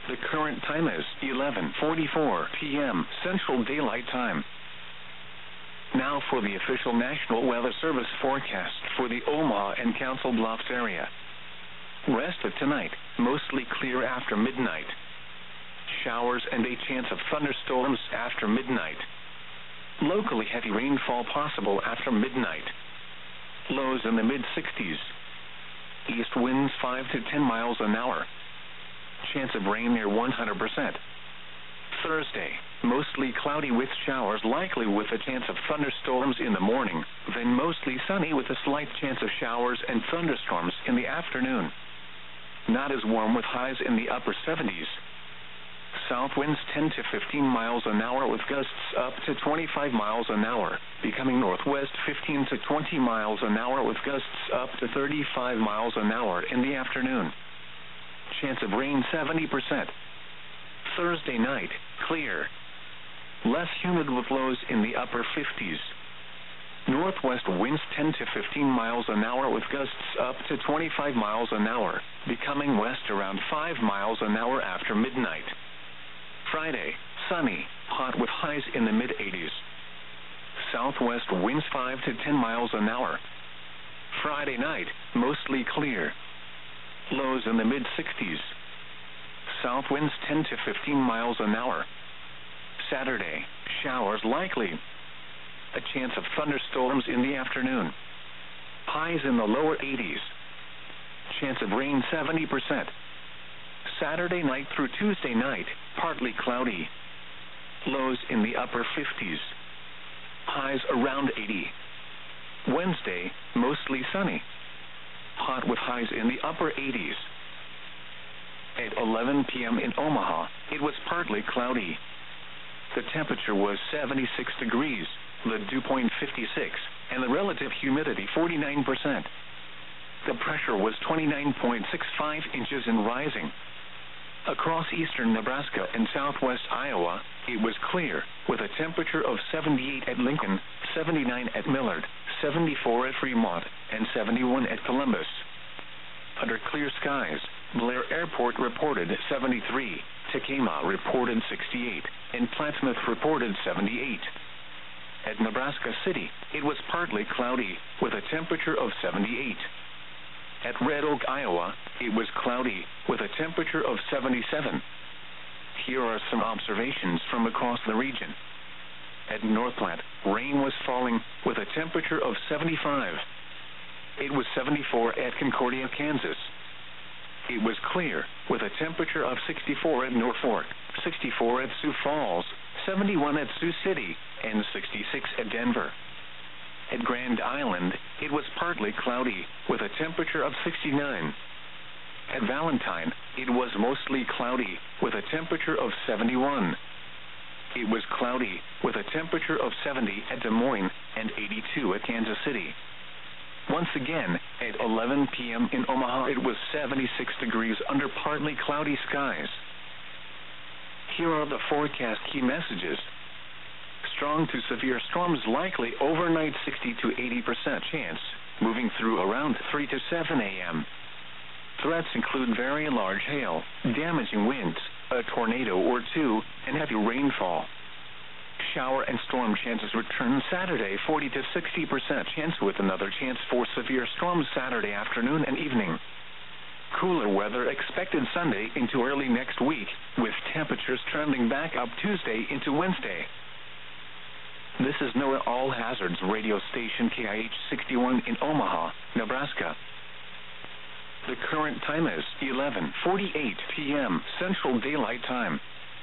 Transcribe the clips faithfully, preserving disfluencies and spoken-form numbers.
The current time is eleven forty-four p m Central Daylight Time. Now for the official National Weather Service forecast for the Omaha and Council Bluffs area. Rest of tonight, mostly clear after midnight. Showers and a chance of thunderstorms after midnight. Locally heavy rainfall possible after midnight. Lows in the mid sixties. East winds five to ten miles an hour. Chance of rain near one hundred percent. Thursday, mostly cloudy with showers likely with a chance of thunderstorms in the morning, then mostly sunny with a slight chance of showers and thunderstorms in the afternoon. Not as warm with highs in the upper seventies. South winds ten to fifteen miles an hour with gusts up to twenty-five miles an hour, becoming northwest fifteen to twenty miles an hour with gusts up to thirty-five miles an hour in the afternoon. Chance of rain seventy percent. Thursday night, clear. Less humid with lows in the upper fifties. Northwest winds ten to fifteen miles an hour with gusts up to twenty-five miles an hour, becoming west around five miles an hour after midnight. Friday, sunny, hot with highs in the mid eighties. Southwest winds five to ten miles an hour. Friday night, mostly clear. Lows in the mid sixties. South winds ten to fifteen miles an hour. Saturday, showers likely. A chance of thunderstorms in the afternoon. Highs in the lower eighties. Chance of rain seventy percent. Saturday night through Tuesday night, partly cloudy. Lows in the upper fifties. Highs around eighty. Wednesday, mostly sunny. Hot with highs in the upper eighties. At eleven p m in Omaha, it was partly cloudy. The temperature was seventy-six degrees, the dew point fifty-six, and the relative humidity forty-nine percent. The pressure was twenty-nine point six five inches and rising. Across eastern Nebraska and southwest Iowa, it was clear, with a temperature of seventy-eight at Lincoln, seventy-nine at Millard, seventy-four at Fremont, and seventy-one at Columbus. Under clear skies, Blair Airport reported seventy-three, Tekamah reported sixty-eight, and Plattsmouth reported seventy-eight. At Nebraska City, it was partly cloudy, with a temperature of seventy-eight. At Red Oak, Iowa, it was cloudy, with a temperature of seventy-seven. Here are some observations from across the region. At North Platte, rain was falling, with a temperature of seventy-five. It was seventy-four at Concordia, Kansas. It was clear, with a temperature of sixty-four at Norfolk, sixty-four at Sioux Falls, seventy-one at Sioux City, and sixty-six at Denver. At Grand Island, it was partly cloudy, with a temperature of sixty-nine. At Valentine, it was mostly cloudy, with a temperature of seventy-one. It was cloudy, with a temperature of seventy at Des Moines and eighty-two at Kansas City. Once again, at eleven p m in Omaha, it was seventy-six degrees under partly cloudy skies. Here are the forecast key messages. Strong to severe storms likely overnight, sixty to eighty percent chance, moving through around three to seven a m Threats include very large hail, damaging winds, a tornado or two, and heavy rainfall. Shower and storm chances return Saturday, forty to sixty percent chance with another chance for severe storms Saturday afternoon and evening. Cooler weather expected Sunday into early next week, with temperatures trending back up Tuesday into Wednesday. This is NOAA All Hazards radio station K I H sixty-one in Omaha, Nebraska. The current time is eleven forty-eight p m Central Daylight Time.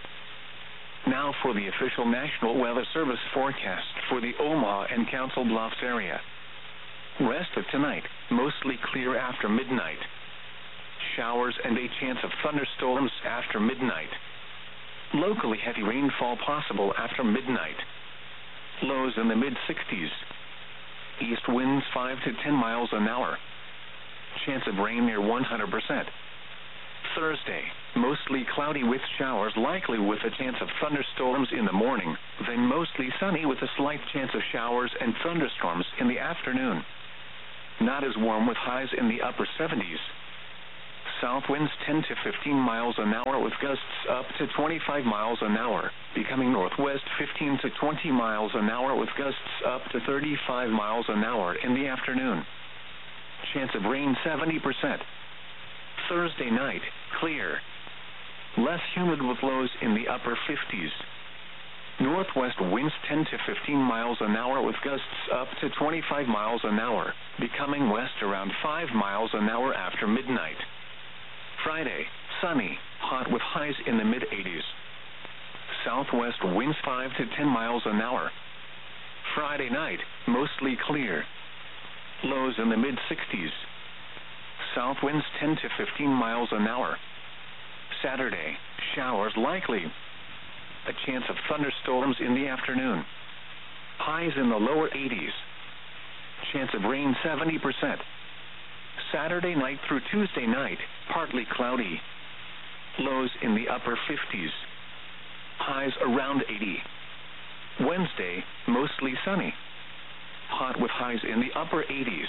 Now for the official National Weather Service forecast for the Omaha and Council Bluffs area. Rest of tonight, mostly clear after midnight. Showers and a chance of thunderstorms after midnight. Locally heavy rainfall possible after midnight. Lows in the mid sixties. East winds five to ten miles an hour. Chance of rain near one hundred percent. Thursday, mostly cloudy with showers likely with a chance of thunderstorms in the morning, then mostly sunny with a slight chance of showers and thunderstorms in the afternoon. Not as warm with highs in the upper seventies. South winds ten to fifteen miles an hour with gusts up to twenty-five miles an hour, becoming northwest fifteen to twenty miles an hour with gusts up to thirty-five miles an hour in the afternoon. Chance of rain seventy percent. Thursday night, clear. Less humid with lows in the upper fifties. Northwest winds ten to fifteen miles an hour with gusts up to twenty-five miles an hour, becoming west around five miles an hour after midnight. Friday, sunny, hot with highs in the mid eighties. Southwest winds five to ten miles an hour. Friday night, mostly clear. Lows in the mid sixties. South winds ten to fifteen miles an hour. Saturday, showers likely. A chance of thunderstorms in the afternoon. Highs in the lower eighties. Chance of rain seventy percent. Saturday night through Tuesday night, partly cloudy. Lows in the upper fifties. Highs around eighty. Wednesday, mostly sunny. Hot with highs in the upper eighties.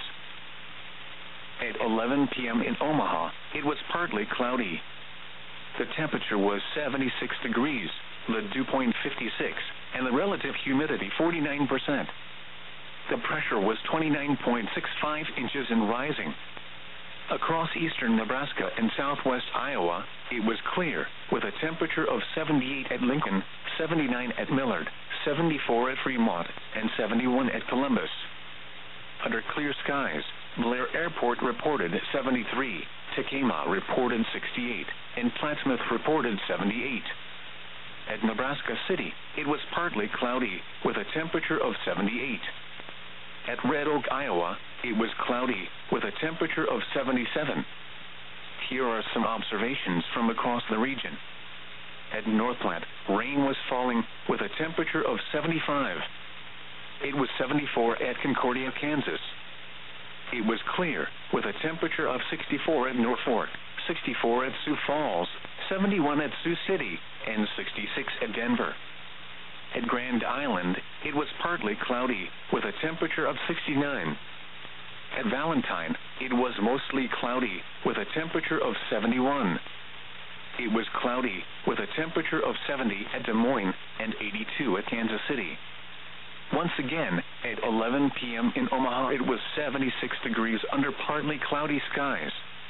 At eleven p.m. in Omaha, it was partly cloudy. The temperature was seventy-six degrees, the dew point fifty-six, and the relative humidity forty-nine percent. The pressure was twenty-nine point six five inches and rising. Across eastern Nebraska and southwest Iowa, it was clear, with a temperature of seventy-eight at Lincoln, seventy-nine at Millard, seventy-four at Fremont, and seventy-one at Columbus. Under clear skies, Blair Airport reported seventy-three, Tekema reported sixty-eight, and Plattsmouth reported seventy-eight. At Nebraska City, it was partly cloudy, with a temperature of seventy-eight. At Red Oak, Iowa, it was cloudy, with a temperature of seventy-seven. Here are some observations from across the region. At Northplant, rain was falling, with a temperature of seventy-five. It was seventy-four at Concordia, Kansas. It was clear, with a temperature of sixty-four at Norfolk, sixty-four at Sioux Falls, seventy-one at Sioux City, and sixty-six at Denver. At Grand Island, it was partly cloudy, with a temperature of sixty-nine. At Valentine, it was mostly cloudy, with a temperature of seventy-one. It was cloudy, with a temperature of seventy at Des Moines and eighty-two at Kansas City. Once again, at eleven p.m. in Omaha, it was seventy-six degrees under partly cloudy skies.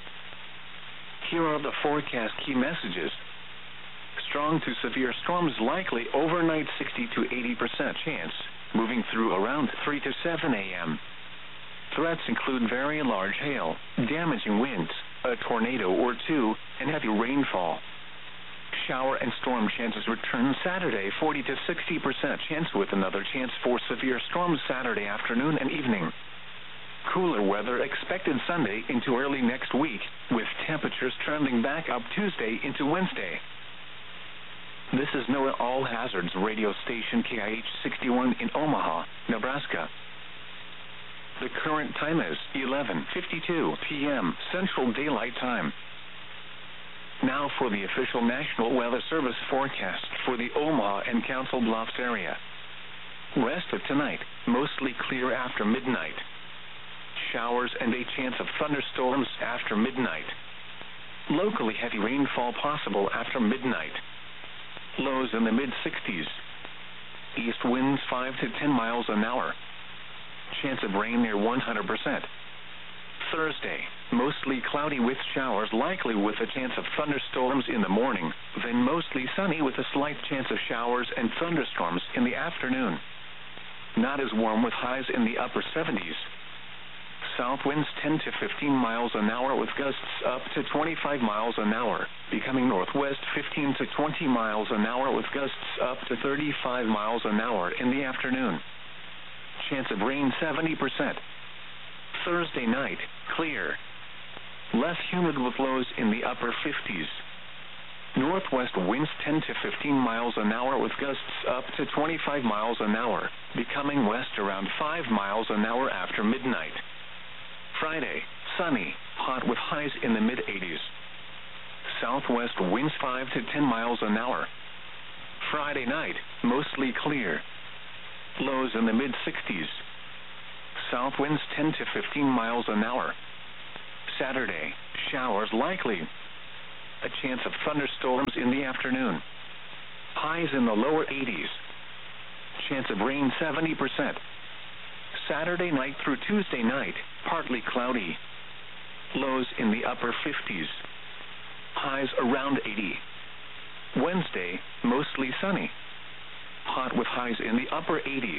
Here are the forecast key messages. Strong to severe storms likely overnight, sixty to eighty percent chance, moving through around three to seven a.m. Threats include very large hail, damaging winds, a tornado or two, and heavy rainfall. Shower and storm chances return Saturday, forty to sixty percent chance, with another chance for severe storms Saturday afternoon and evening. Cooler weather expected Sunday into early next week, with temperatures trending back up Tuesday into Wednesday. This is NOAA All Hazards radio station K I H sixty-one in Omaha, Nebraska. The current time is eleven fifty-two p.m. Central Daylight Time. Now for the official National Weather Service forecast for the Omaha and Council Bluffs area. Rest of tonight, mostly clear after midnight. Showers and a chance of thunderstorms after midnight. Locally heavy rainfall possible after midnight. Lows in the mid sixties. East winds five to ten miles an hour. Chance of rain near one hundred percent. Thursday, mostly cloudy with showers likely with a chance of thunderstorms in the morning, then mostly sunny with a slight chance of showers and thunderstorms in the afternoon. Not as warm with highs in the upper seventies. South winds ten to fifteen miles an hour with gusts up to twenty-five miles an hour, becoming northwest fifteen to twenty miles an hour with gusts up to thirty-five miles an hour in the afternoon. Chance of rain seventy percent. Thursday night, clear. Less humid with lows in the upper fifties. Northwest winds ten to fifteen miles an hour with gusts up to twenty-five miles an hour, becoming west around five miles an hour after midnight. Friday, sunny, hot with highs in the mid eighties. Southwest winds five to ten miles an hour. Friday night, mostly clear. Lows in the mid sixties. South winds ten to fifteen miles an hour. Saturday, showers likely. A chance of thunderstorms in the afternoon. Highs in the lower eighties. Chance of rain seventy percent. Saturday night through Tuesday night, partly cloudy. Lows in the upper fifties. Highs around eighty. Wednesday, mostly sunny. Hot with highs in the upper eighties.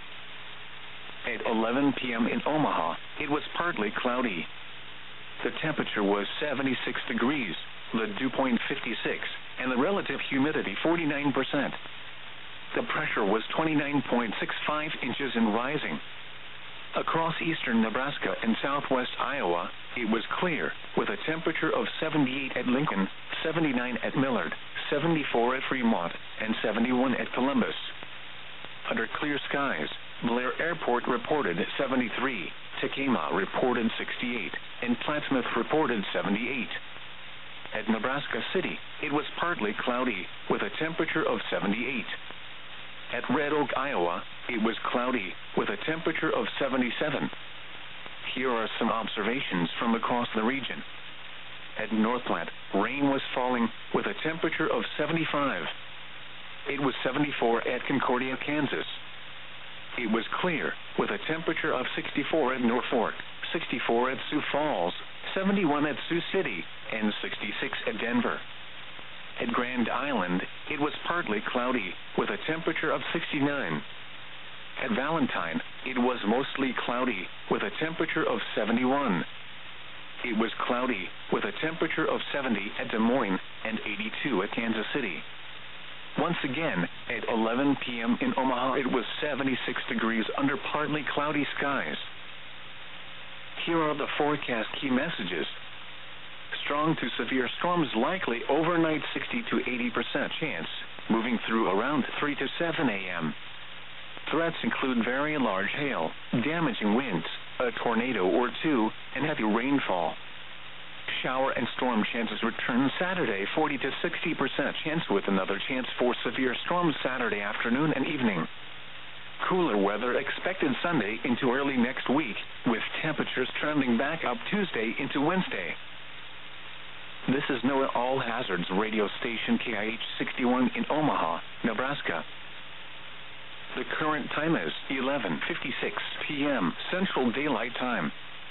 At eleven p.m. in Omaha, it was partly cloudy. The temperature was seventy-six degrees, the dew point fifty-six, and the relative humidity forty-nine percent. The pressure was twenty-nine point six five inches and rising. Across eastern Nebraska and southwest Iowa, it was clear, with a temperature of seventy-eight at Lincoln, seventy-nine at Millard, seventy-four at Fremont, and seventy-one at Columbus. Under clear skies, Blair Airport reported seventy-three, Tekamah reported sixty-eight, and Plattsmouth reported seventy-eight. At Nebraska City, it was partly cloudy, with a temperature of seventy-eight. At Red Oak, Iowa, it was cloudy, with a temperature of seventy-seven. Here are some observations from across the region. At North Platte, rain was falling, with a temperature of seventy-five. It was seventy-four at Concordia, Kansas. It was clear, with a temperature of sixty-four at Norfolk, sixty-four at Sioux Falls, seventy-one at Sioux City, and sixty-six at Denver. At Grand Island, it was partly cloudy, with a temperature of sixty-nine. At Valentine, it was mostly cloudy, with a temperature of seventy-one. It was cloudy, with a temperature of seventy at Des Moines and eighty-two at Kansas City. Once again, at eleven p.m. in Omaha, it was seventy-six degrees under partly cloudy skies. Here are the forecast key messages. Strong to severe storms likely overnight, sixty to eighty percent chance, moving through around three to seven a.m. Threats include very large hail, damaging winds, a tornado or two, and heavy rainfall. Shower and storm chances return Saturday, forty to sixty percent chance, with another chance for severe storms Saturday afternoon and evening. Cooler weather expected Sunday into early next week, with temperatures trending back up Tuesday into Wednesday. This is NOAA All Hazards radio station K I H sixty-one in Omaha, Nebraska. The current time is eleven fifty-six p.m. Central Daylight Time.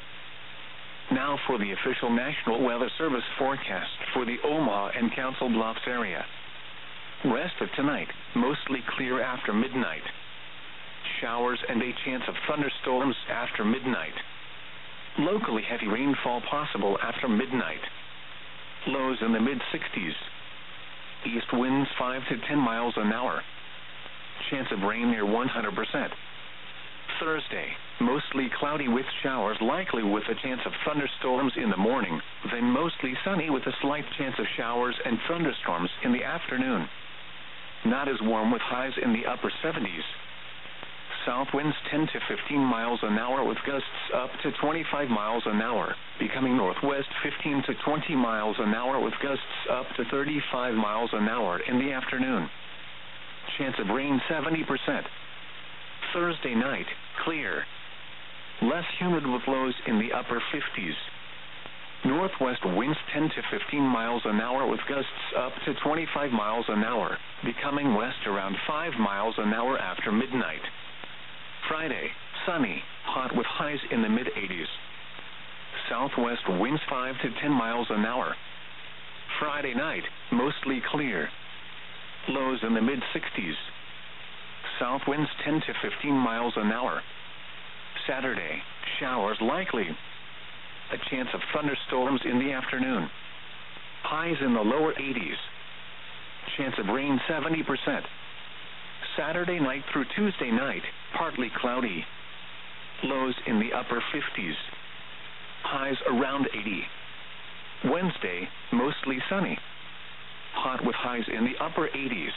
Now for the official National Weather Service forecast for the Omaha and Council Bluffs area. Rest of tonight, mostly clear after midnight. Showers and a chance of thunderstorms after midnight. Locally heavy rainfall possible after midnight. Lows in the mid sixties. East winds five to ten miles an hour. Chance of rain near one hundred percent. Thursday, mostly cloudy with showers likely, with a chance of thunderstorms in the morning, then mostly sunny with a slight chance of showers and thunderstorms in the afternoon. Not as warm, with highs in the upper seventies. South winds ten to fifteen miles an hour, with gusts up to twenty-five miles an hour, becoming northwest fifteen to twenty miles an hour, with gusts up to thirty-five miles an hour in the afternoon. Chance of rain seventy percent. Thursday night, clear. Less humid, with lows in the upper fifties. Northwest winds ten to fifteen miles an hour, with gusts up to twenty-five miles an hour, becoming west around five miles an hour after midnight. Friday, sunny, hot with highs in the mid eighties. Southwest winds five to ten miles an hour. Friday night, mostly clear. Lows in the mid sixties. South winds ten to fifteen miles an hour. Saturday, showers likely. A chance of thunderstorms in the afternoon. Highs in the lower eighties. Chance of rain seventy percent. Saturday night through Tuesday night, partly cloudy. Lows in the upper fifties. Highs around eighty. Wednesday, mostly sunny. Hot with highs in the upper eighties.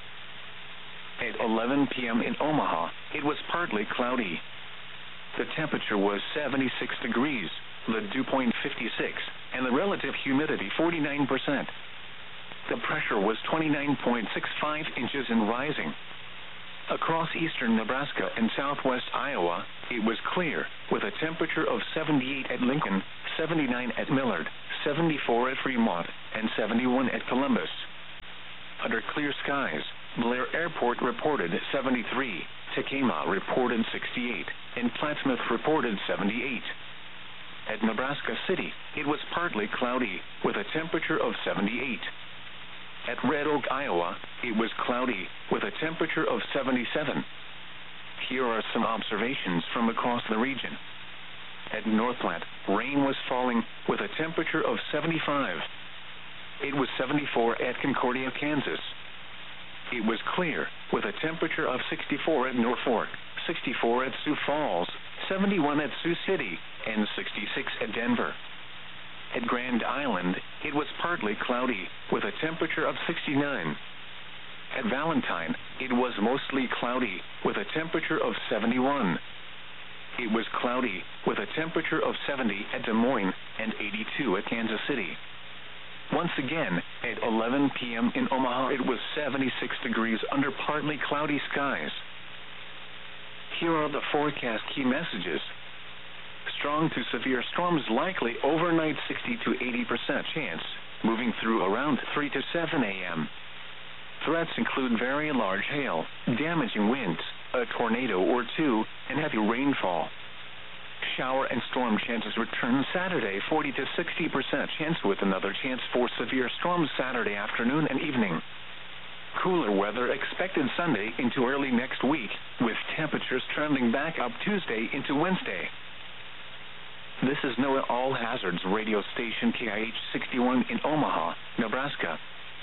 At eleven p.m. in Omaha, it was partly cloudy. The temperature was seventy-six degrees, the dew point fifty-six, and the relative humidity forty-nine percent. The pressure was twenty-nine point six five inches and rising. Across eastern Nebraska and southwest Iowa, it was clear, with a temperature of seventy-eight at Lincoln, seventy-nine at Millard, seventy-four at Fremont, and seventy-one at Columbus. Under clear skies, Blair Airport reported seventy-three, Tacoma reported sixty-eight, and Plattsmouth reported seventy-eight. At Nebraska City, it was partly cloudy, with a temperature of seventy-eight. At Red Oak, Iowa, it was cloudy, with a temperature of seventy-seven. Here are some observations from across the region. At Northland, rain was falling, with a temperature of seventy-five. It was seventy-four at Concordia, Kansas. It was clear, with a temperature of sixty-four at Norfolk, sixty-four at Sioux Falls, seventy-one at Sioux City, and sixty-six at Denver. At Grand Island, it was partly cloudy, with a temperature of sixty-nine. At Valentine, it was mostly cloudy, with a temperature of seventy-one. It was cloudy, with a temperature of seventy at Des Moines, and eighty-two at Kansas City. Once again, at eleven p m in Omaha, it was seventy-six degrees under partly cloudy skies. Here are the forecast key messages. Strong to severe storms likely overnight, sixty to eighty percent chance, moving through around three to seven a m Threats include very large hail, damaging winds, a tornado or two, and heavy rainfall. Shower and storm chances return Saturday, forty to sixty percent chance, with another chance for severe storms Saturday afternoon and evening. Cooler weather expected Sunday into early next week, with temperatures trending back up Tuesday into Wednesday. This is NOAA All Hazards radio station K I H sixty-one in Omaha, Nebraska.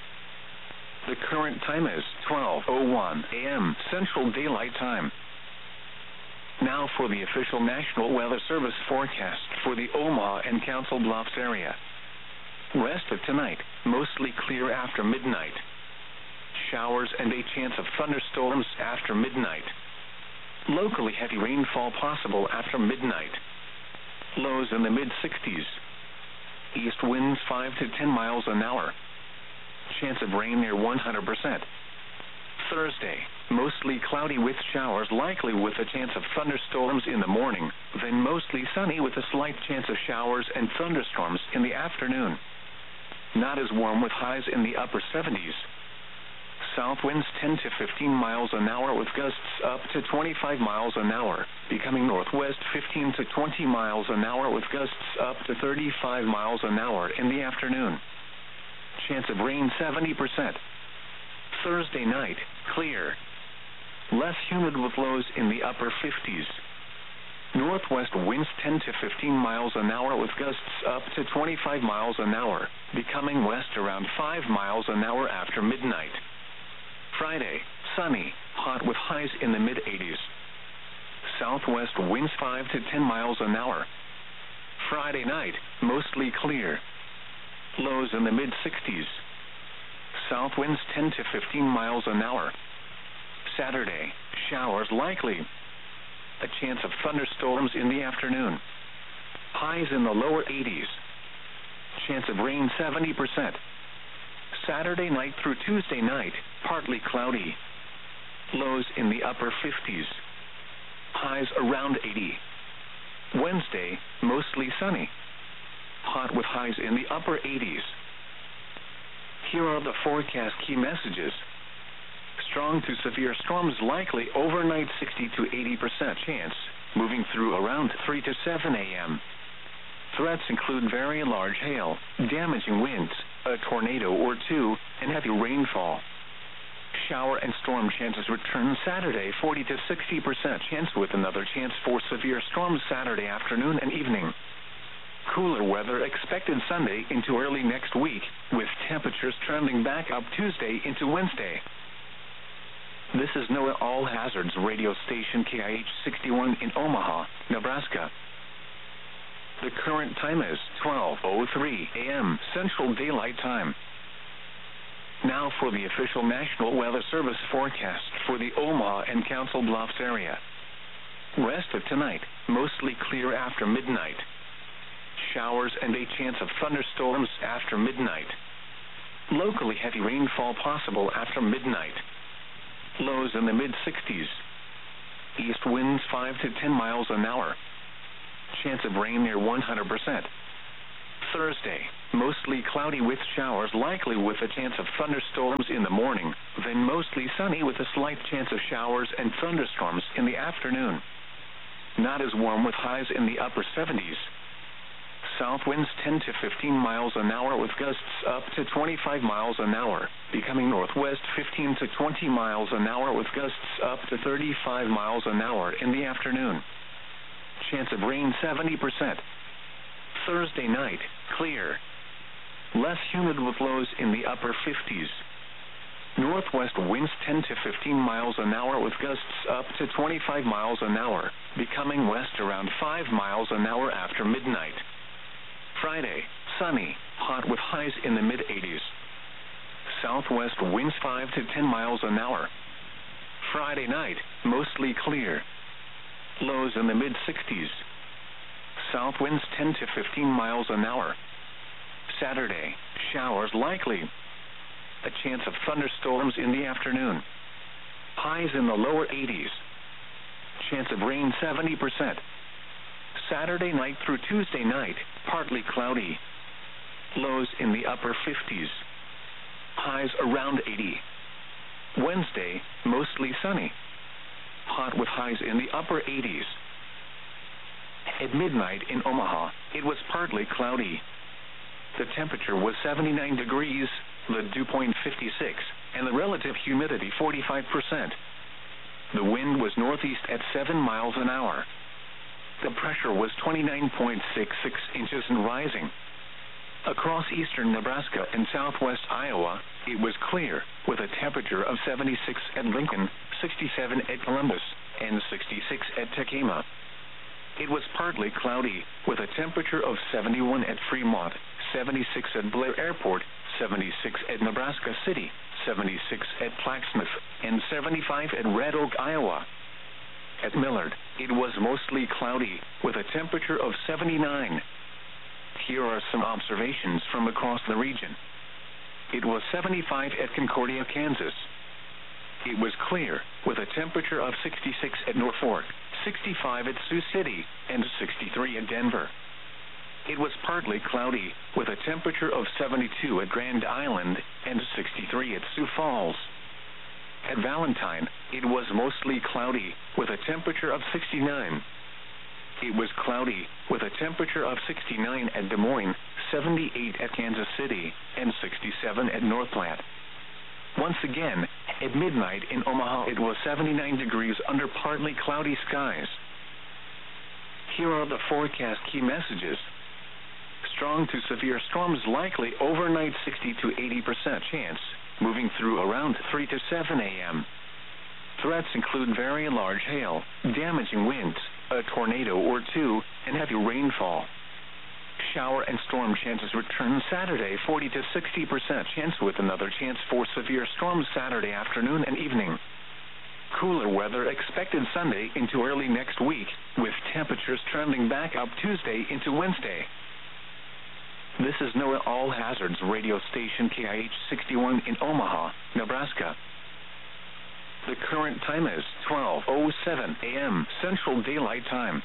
The current time is twelve oh one a m Central Daylight Time. Now for the official National Weather Service forecast for the Omaha and Council Bluffs area. Rest of tonight, mostly clear after midnight. Showers and a chance of thunderstorms after midnight. Locally heavy rainfall possible after midnight. Lows in the mid sixties. East winds five to ten miles an hour. Chance of rain near one hundred percent. Thursday, mostly cloudy with showers likely with a chance of thunderstorms in the morning, then mostly sunny with a slight chance of showers and thunderstorms in the afternoon. Not as warm with highs in the upper seventies. South winds ten to fifteen miles an hour with gusts up to twenty-five miles an hour, becoming northwest fifteen to twenty miles an hour with gusts up to thirty-five miles an hour in the afternoon. Chance of rain seventy percent. Thursday night, clear. Less humid with lows in the upper fifties. Northwest winds ten to fifteen miles an hour with gusts up to twenty-five miles an hour, becoming west around five miles an hour after midnight. Friday, sunny, hot with highs in the mid eighties. Southwest winds five to ten miles an hour. Friday night, mostly clear. Lows in the mid sixties. South winds ten to fifteen miles an hour. Saturday, showers likely. A chance of thunderstorms in the afternoon. Highs in the lower eighties. Chance of rain seventy percent. Saturday night through Tuesday night, partly cloudy. Lows in the upper fifties. Highs around eighty. Wednesday, mostly sunny. Hot with highs in the upper eighties. Here are the forecast key messages. Strong to severe storms likely overnight, sixty to eighty percent chance, moving through around three to seven a m Threats include very large hail, damaging winds, a tornado or two, and heavy rainfall. Shower and storm chances return Saturday, forty to sixty percent chance, with another chance for severe storms Saturday afternoon and evening. Cooler weather expected Sunday into early next week, with temperatures trending back up Tuesday into Wednesday. This is NOAA All Hazards radio station K I H sixty-one in Omaha, Nebraska. The current time is twelve oh three a m Central Daylight Time. Now for the official National Weather Service forecast for the Omaha and Council Bluffs area. Rest of tonight, mostly clear after midnight. Showers and a chance of thunderstorms after midnight. Locally heavy rainfall possible after midnight. Lows in the mid sixties. East winds five to ten miles an hour. Chance of rain near one hundred percent. Thursday, mostly cloudy with showers likely with a chance of thunderstorms in the morning, then mostly sunny with a slight chance of showers and thunderstorms in the afternoon. Not as warm with highs in the upper seventies. South winds ten to fifteen miles an hour with gusts up to twenty-five miles an hour, becoming northwest fifteen to twenty miles an hour with gusts up to thirty-five miles an hour in the afternoon. Chance of rain seventy percent. Thursday night, clear. Less humid with lows in the upper fifties. Northwest winds ten to fifteen miles an hour with gusts up to twenty-five miles an hour, becoming west around five miles an hour after midnight. Friday, sunny, hot with highs in the mid-eighties. Southwest winds five to ten miles an hour. Friday night, mostly clear. Lows in the mid-sixties. South winds ten to fifteen miles an hour. Saturday, showers likely. A chance of thunderstorms in the afternoon. Highs in the lower eighties. Chance of rain seventy percent. Saturday night through Tuesday night, partly cloudy. Lows in the upper fifties. Highs around eighty. Wednesday, mostly sunny. Hot with highs in the upper eighties. At midnight in Omaha, it was partly cloudy. The temperature was seventy-nine degrees, the dew point fifty-six, and the relative humidity forty-five percent. The wind was northeast at seven miles an hour. The pressure was twenty-nine point six six inches and rising. Across eastern Nebraska and southwest Iowa, it was clear, with a temperature of seventy-six at Lincoln, sixty-seven at Columbus, and sixty-six at Tekamah. It was partly cloudy, with a temperature of seventy-one at Fremont, seventy-six at Blair Airport, seventy-six at Nebraska City, seventy-six at Plaquemine, and seventy-five at Red Oak, Iowa. At Millard, it was mostly cloudy, with a temperature of seventy-nine. Here are some observations from across the region. It was seventy-five at Concordia, Kansas. It was clear, with a temperature of sixty-six at Norfolk, sixty-five at Sioux City, and sixty-three at Denver. It was partly cloudy, with a temperature of seventy-two at Grand Island, and sixty-three at Sioux Falls. At Valentine, it was mostly cloudy, with a temperature of sixty-nine. It was cloudy, with a temperature of sixty-nine at Des Moines, seventy-eight at Kansas City, and sixty-seven at North Platte. Once again, at midnight in Omaha, it was seventy-nine degrees under partly cloudy skies. Here are the forecast key messages. Strong to severe storms likely overnight, sixty to eighty percent chance, moving through around three to seven a m Threats include very large hail, damaging winds, a tornado or two, and heavy rainfall. Shower and storm chances return Saturday, forty to sixty percent chance, with another chance for severe storms Saturday afternoon and evening. Cooler weather expected Sunday into early next week, with temperatures trending back up Tuesday into Wednesday. This is NOAA All Hazards radio station K I H sixty-one in Omaha, Nebraska. The current time is twelve oh seven a m Central Daylight Time.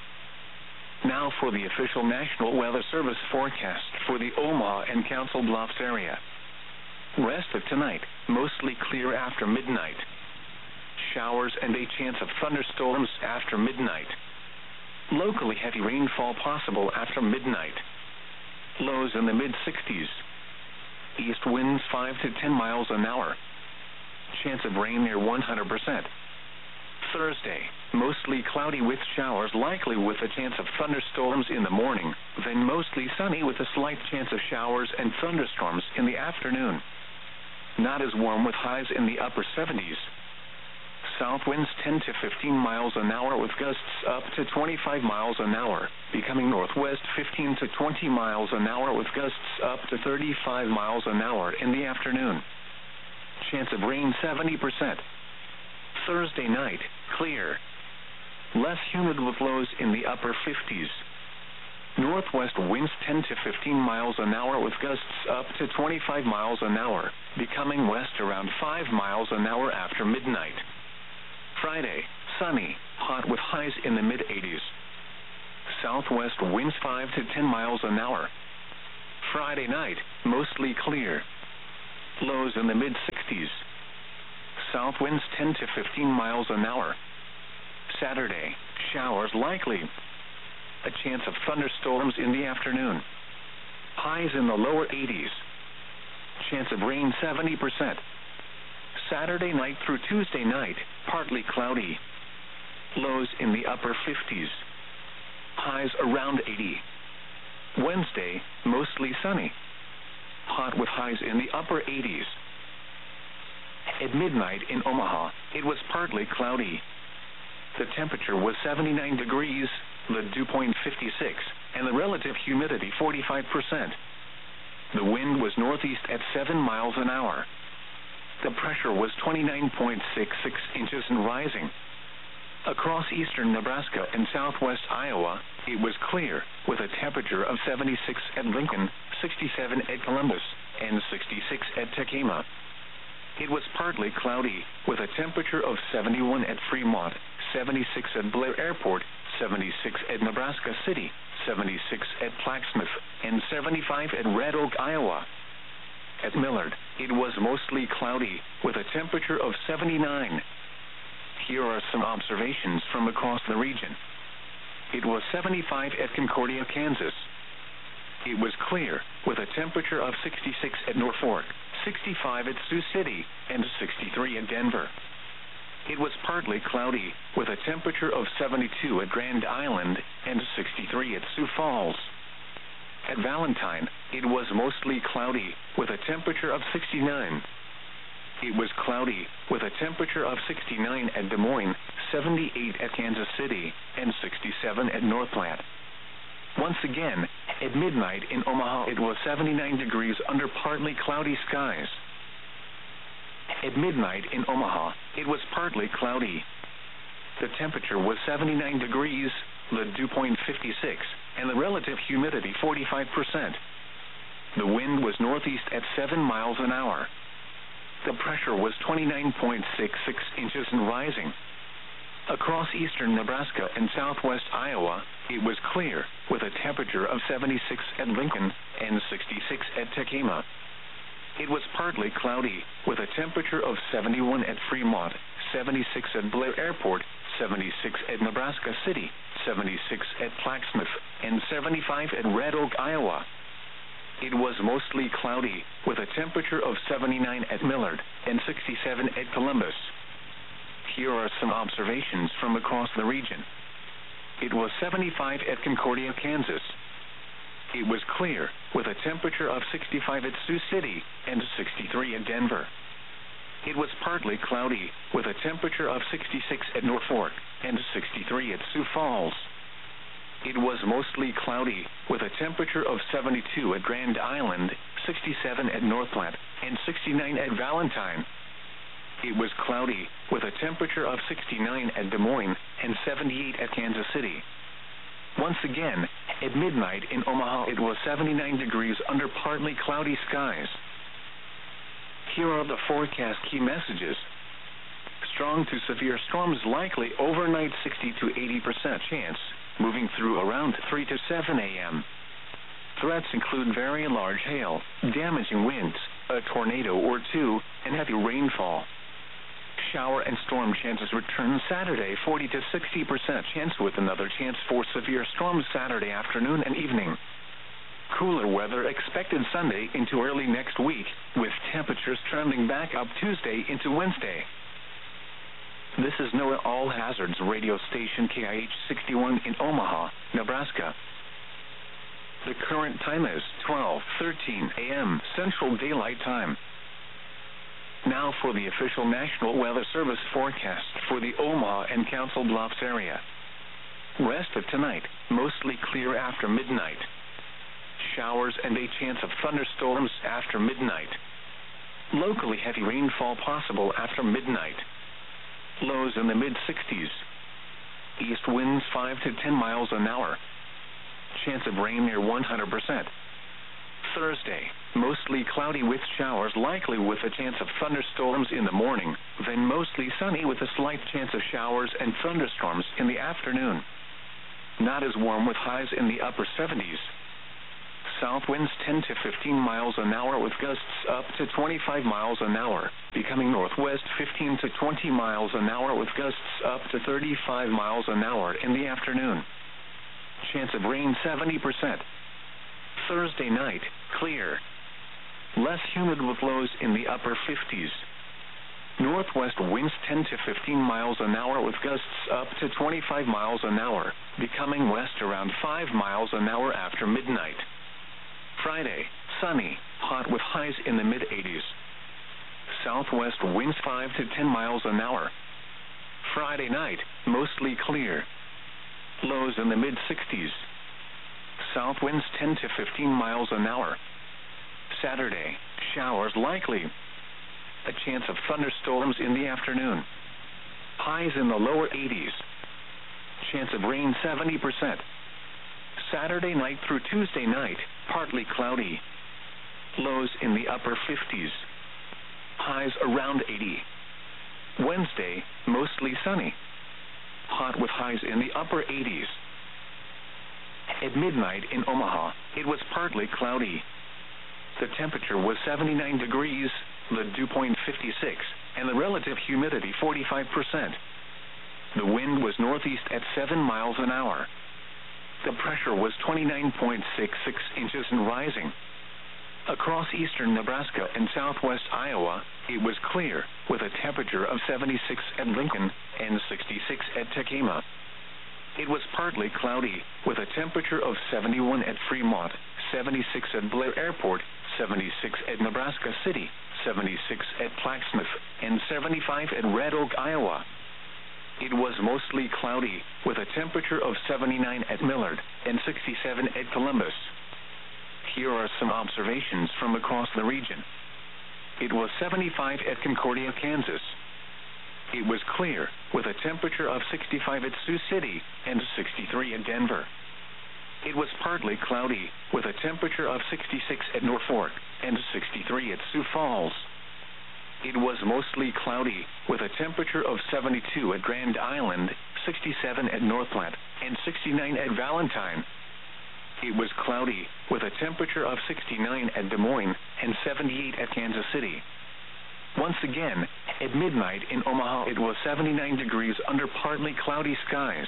Now for the official National Weather Service forecast for the Omaha and Council Bluffs area. Rest of tonight, mostly clear after midnight. Showers and a chance of thunderstorms after midnight. Locally heavy rainfall possible after midnight. Lows in the mid-sixties. East winds five to ten miles an hour. Chance of rain near one hundred percent. Thursday, mostly cloudy with showers likely with a chance of thunderstorms in the morning, then mostly sunny with a slight chance of showers and thunderstorms in the afternoon. Not as warm with highs in the upper seventies. South winds ten to fifteen miles an hour with gusts up to twenty-five miles an hour, becoming northwest fifteen to twenty miles an hour with gusts up to thirty-five miles an hour in the afternoon. Chance of rain seventy percent. Thursday night, clear. Less humid with lows in the upper fifties. Northwest winds ten to fifteen miles an hour with gusts up to twenty-five miles an hour, becoming west around five miles an hour after midnight. Friday, sunny, hot with highs in the mid-eighties. Southwest winds five to ten miles an hour. Friday night, mostly clear. Lows in the mid sixties. South winds ten to fifteen miles an hour. Saturday, showers likely. A chance of thunderstorms in the afternoon. Highs in the lower eighties. Chance of rain seventy percent. Saturday night through Tuesday night, partly cloudy. Lows in the upper fifties. Highs around eighty. Wednesday, mostly sunny. Hot with highs in the upper eighties. At midnight in Omaha, it was partly cloudy. The temperature was seventy-nine degrees, the dew point fifty-six, and the relative humidity forty-five percent. The wind was northeast at seven miles an hour. The pressure was twenty-nine point six six inches and rising. Across eastern Nebraska and southwest Iowa, it was clear, with a temperature of seventy-six at Lincoln, sixty-seven at Columbus, and sixty-six at Tekamah. It was partly cloudy, with a temperature of seventy-one at Fremont, seventy-six at Blair Airport, seventy-six at Nebraska City, seventy-six at Plaquemine, and seventy-five at Red Oak, Iowa. At Millard, it was mostly cloudy, with a temperature of seventy-nine. Here are some observations from across the region. It was seventy-five at Concordia, Kansas. It was clear, with a temperature of sixty-six at Norfolk, sixty-five at Sioux City, and sixty-three at Denver. It was partly cloudy, with a temperature of seventy-two at Grand Island and sixty-three at Sioux Falls. At Valentine, it was mostly cloudy, with a temperature of sixty-nine. It was cloudy, with a temperature of sixty-nine at Des Moines, seventy-eight at Kansas City, and sixty-seven at North Platte. Once again, at midnight in Omaha, it was seventy-nine degrees under partly cloudy skies. At midnight in Omaha, it was partly cloudy. The temperature was seventy-nine degrees, the dew point fifty-six, and the relative humidity forty-five percent. The wind was northeast at seven miles an hour. The pressure was twenty-nine point six six inches and rising. Across eastern Nebraska and southwest Iowa, it was clear, with a temperature of seventy-six at Lincoln and sixty-six at Tekamah. It was partly cloudy, with a temperature of seventy-one at Fremont, seventy-six at Blair Airport, seventy-six at Nebraska City, seventy-six at Plaquemine, and seventy-five at Red Oak, Iowa. It was mostly cloudy, with a temperature of seventy-nine at Millard and sixty-seven at Columbus. Here are some observations from across the region. It was seventy-five at Concordia, Kansas. It was clear, with a temperature of sixty-five at Sioux City and sixty-three at Denver. It was partly cloudy, with a temperature of sixty-six at Norfolk and sixty-three at Sioux Falls. It was mostly cloudy, with a temperature of seventy-two at Grand Island, sixty-seven at North Platte, and sixty-nine at Valentine. It was cloudy, with a temperature of sixty-nine at Des Moines and seventy-eight at Kansas City. Once again, at midnight in Omaha, it was seventy-nine degrees under partly cloudy skies. Here are the forecast key messages. Strong to severe storms likely overnight, sixty to eighty percent chance, moving through around three to seven a m Threats include very large hail, damaging winds, a tornado or two, and heavy rainfall. Shower and storm chances return Saturday, forty to sixty percent chance, with another chance for severe storms Saturday afternoon and evening. Cooler weather expected Sunday into early next week, with temperatures trending back up Tuesday into Wednesday. This is NOAA All Hazards radio station K I H sixty-one in Omaha, Nebraska. The current time is twelve thirteen a m Central Daylight Time. Now for the official National Weather Service forecast for the Omaha and Council Bluffs area. Rest of tonight, mostly clear after midnight. Showers and a chance of thunderstorms after midnight. Locally heavy rainfall possible after midnight. Lows in the mid sixties. East winds five to ten miles an hour. Chance of rain near one hundred percent. Thursday, mostly cloudy with showers likely with a chance of thunderstorms in the morning, then mostly sunny with a slight chance of showers and thunderstorms in the afternoon. Not as warm with highs in the upper seventies. South winds ten to fifteen miles an hour with gusts up to twenty-five miles an hour, becoming northwest fifteen to twenty miles an hour with gusts up to thirty-five miles an hour in the afternoon. Chance of rain seventy percent. Thursday night, clear. Less humid with lows in the upper fifties. Northwest winds ten to fifteen miles an hour with gusts up to twenty-five miles an hour, becoming west around five miles an hour after midnight. Friday, sunny, hot with highs in the mid-eighties. Southwest winds five to ten miles an hour. Friday night, mostly clear. Lows in the mid-sixties. South winds ten to fifteen miles an hour. Saturday, showers likely. A chance of thunderstorms in the afternoon. Highs in the lower eighties. Chance of rain seventy percent. Saturday night through Tuesday night, partly cloudy. Lows in the upper fifties. Highs around eighty. Wednesday, mostly sunny. Hot with highs in the upper eighties. At midnight in Omaha, it was partly cloudy. The temperature was seventy-nine degrees, the dew point fifty-six, and the relative humidity forty-five percent. The wind was northeast at seven miles an hour. The pressure was twenty-nine point six six inches and rising. Across eastern Nebraska and southwest Iowa, it was clear, with a temperature of seventy-six at Lincoln and sixty-six at Tekamah. It was partly cloudy, with a temperature of seventy-one at Fremont, seventy-six at Blair Airport, seventy-six at Nebraska City, seventy-six at Plaquemine, and seventy-five at Red Oak, Iowa. It was mostly cloudy, with a temperature of seventy-nine at Millard and sixty-seven at Columbus. Here are some observations from across the region. It was seventy-five at Concordia, Kansas. It was clear, with a temperature of sixty-five at Sioux City and sixty-three at Denver. It was partly cloudy, with a temperature of sixty-six at Norfolk and sixty-three at Sioux Falls. It was mostly cloudy, with a temperature of seventy-two at Grand Island, sixty-seven at North Platte, and sixty-nine at Valentine. It was cloudy, with a temperature of sixty-nine at Des Moines and seventy-eight at Kansas City. Once again, at midnight in Omaha, it was seventy-nine degrees under partly cloudy skies.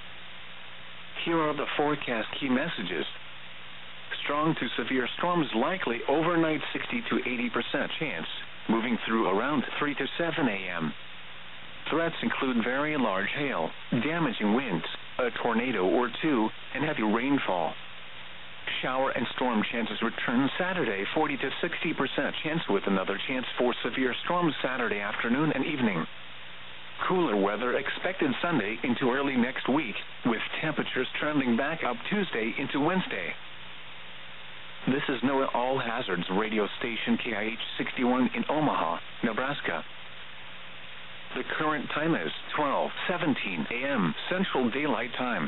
Here are the forecast key messages. Strong to severe storms likely overnight, sixty to eighty percent chance, moving through around three to seven a m Threats include very large hail, damaging winds, a tornado or two, and heavy rainfall. Shower and storm chances return Saturday, forty to sixty percent chance, with another chance for severe storms Saturday afternoon and evening. Cooler weather expected Sunday into early next week, with temperatures trending back up Tuesday into Wednesday. This is NOAA All Hazards radio station K I H sixty-one in Omaha, Nebraska. The current time is twelve seventeen a m Central Daylight Time.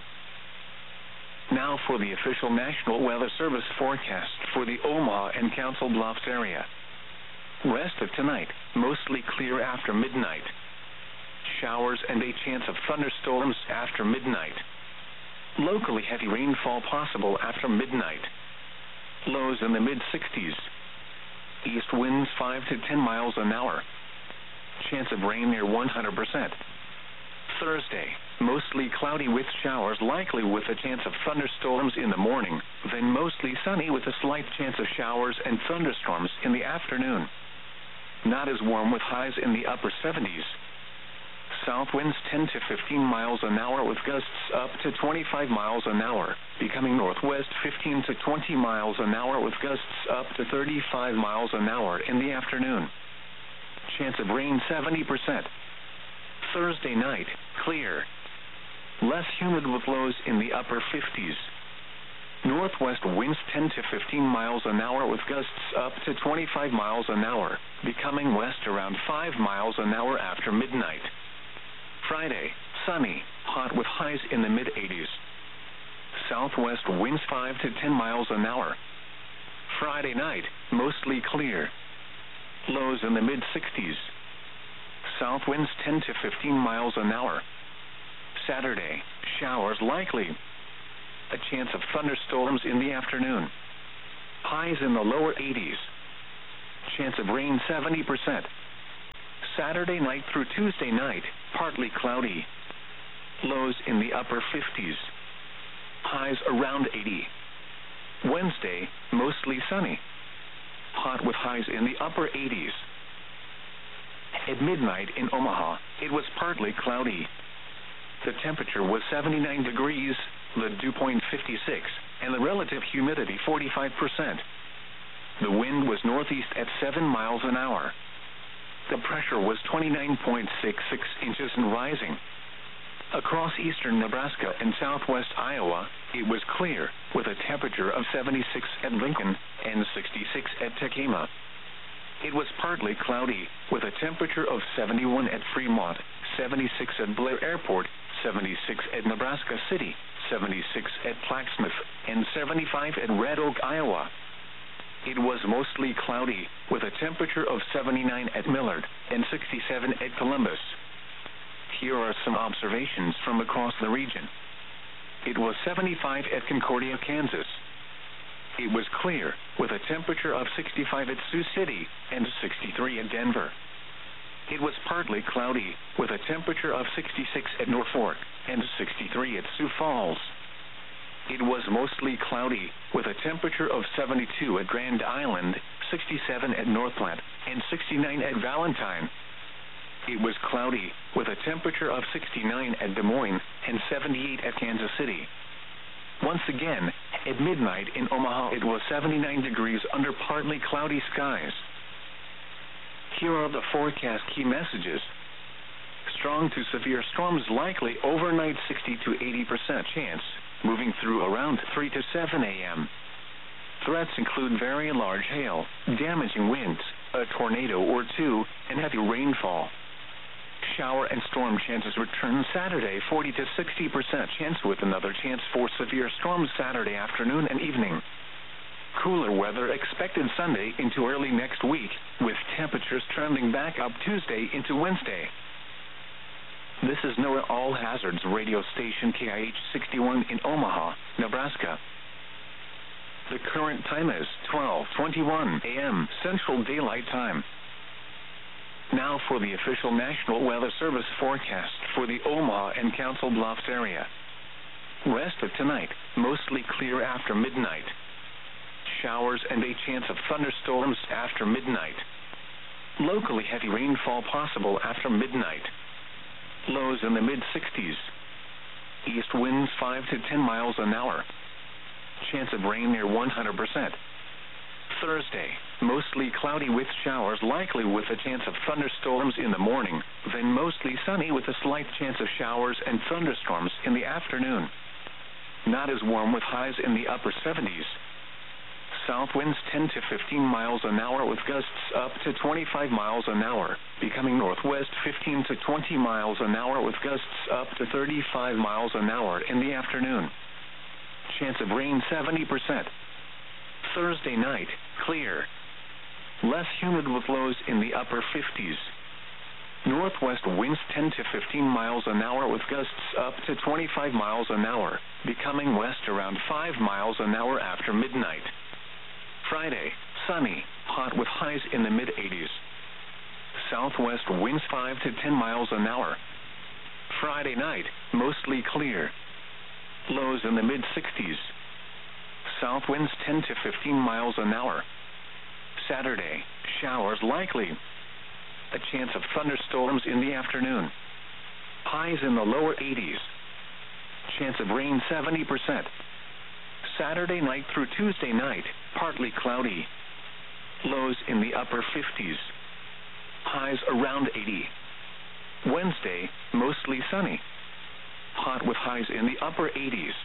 Now for the official National Weather Service forecast for the Omaha and Council Bluffs area. Rest of tonight, mostly clear after midnight. Showers and a chance of thunderstorms after midnight. Locally heavy rainfall possible after midnight. Lows in the mid-sixties. East winds five to ten miles an hour. Chance of rain near one hundred percent. Thursday, mostly cloudy with showers likely, with a chance of thunderstorms in the morning, then mostly sunny with a slight chance of showers and thunderstorms in the afternoon. Not as warm, with highs in the upper seventies. South winds ten to fifteen miles an hour with gusts up to twenty-five miles an hour, becoming northwest fifteen to twenty miles an hour with gusts up to thirty-five miles an hour in the afternoon. Chance of rain seventy percent. Thursday night, clear. Less humid with lows in the upper fifties. Northwest winds ten to fifteen miles an hour with gusts up to twenty-five miles an hour, becoming west around five miles an hour after midnight. Friday, sunny, hot with highs in the mid-eighties. Southwest winds five to ten miles an hour. Friday night, mostly clear. Lows in the mid-sixties. South winds ten to fifteen miles an hour. Saturday, showers likely. A chance of thunderstorms in the afternoon. Highs in the lower eighties. Chance of rain seventy percent. Saturday night through Tuesday night, partly cloudy. Lows in the upper fifties. Highs around eighty. Wednesday, mostly sunny. Hot with highs in the upper eighties. At midnight in Omaha, it was partly cloudy. The temperature was seventy-nine degrees, the dew point fifty-six, and the relative humidity forty-five percent. The wind was northeast at seven miles an hour. The pressure was twenty-nine point six six inches and rising. Across eastern Nebraska and southwest Iowa, it was clear, with a temperature of seventy-six at Lincoln and sixty-six at Tekamah. It was partly cloudy, with a temperature of seventy-one at Fremont, seventy-six at Blair Airport, seventy-six at Nebraska City, seventy-six at Plaquemine, and seventy-five at Red Oak, Iowa. It was mostly cloudy, with a temperature of seventy-nine at Millard and sixty-seven at Columbus. Here are some observations from across the region. It was seventy-five at Concordia, Kansas. It was clear, with a temperature of sixty-five at Sioux City and sixty-three at Denver. It was partly cloudy, with a temperature of sixty-six at Norfolk and sixty-three at Sioux Falls. It was mostly cloudy, with a temperature of seventy-two at Grand Island, sixty-seven at Northland, and sixty-nine at Valentine. It was cloudy, with a temperature of sixty-nine at Des Moines and seventy-eight at Kansas City. Once again, at midnight in Omaha, it was seventy-nine degrees under partly cloudy skies. Here are the forecast key messages. Strong to severe storms likely overnight, sixty to eighty percent chance, moving through around three to seven a m Threats include very large hail, damaging winds, a tornado or two, and heavy rainfall. Shower and storm chances return Saturday, forty to sixty percent chance, with another chance for severe storms Saturday afternoon and evening. Cooler weather expected Sunday into early next week, with temperatures trending back up Tuesday into Wednesday. This is NOAA All Hazards radio station K I H sixty-one in Omaha, Nebraska. The current time is twelve twenty-one a m Central Daylight Time. Now for the official National Weather Service forecast for the Omaha and Council Bluffs area. Rest of tonight, mostly clear after midnight. Showers and a chance of thunderstorms after midnight. Locally heavy rainfall possible after midnight. Lows in the mid sixties. East winds five to ten miles an hour. Chance of rain near one hundred percent. Thursday, mostly cloudy with showers likely with a chance of thunderstorms in the morning, then mostly sunny with a slight chance of showers and thunderstorms in the afternoon. Not as warm with highs in the upper seventies. South winds ten to fifteen miles an hour with gusts up to twenty-five miles an hour, becoming northwest fifteen to twenty miles an hour with gusts up to thirty-five miles an hour in the afternoon. Chance of rain seventy percent. Thursday night, clear. Less humid with lows in the upper fifties. Northwest winds ten to fifteen miles an hour with gusts up to twenty-five miles an hour, becoming west around five miles an hour after midnight. Friday, sunny, hot with highs in the mid eighties. Southwest winds five to ten miles an hour. Friday night, mostly clear. Lows in the mid sixties. South winds ten to fifteen miles an hour. Saturday, showers likely. A chance of thunderstorms in the afternoon. Highs in the lower eighties. Chance of rain seventy percent. Saturday night through Tuesday night, partly cloudy. Lows in the upper fifties. Highs around eighty. Wednesday, mostly sunny. Hot with highs in the upper eighties.